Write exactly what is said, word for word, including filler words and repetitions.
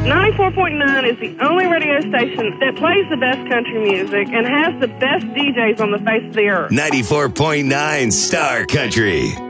ninety-four point nine is the only radio station that plays the best country music and has the best D Js on the face of the earth. ninety-four point nine Star Country.